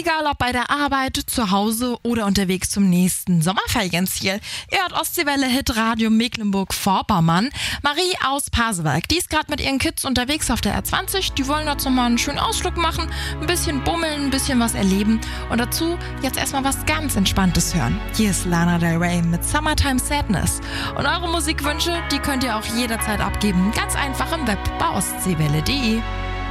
Egal ob bei der Arbeit, zu Hause oder unterwegs zum nächsten Sommerferienziel. Ihr hört Ostseewelle Hit Radio Mecklenburg-Vorpommern. Marie aus Pasewalk, die ist gerade mit ihren Kids unterwegs auf der R20. Die wollen jetzt nochmal einen schönen Ausflug machen, ein bisschen bummeln, ein bisschen was erleben und dazu jetzt erstmal was ganz Entspanntes hören. Hier ist Lana Del Rey mit Summertime Sadness. Und eure Musikwünsche, die könnt ihr auch jederzeit abgeben. Ganz einfach im Web bei ostseewelle.de.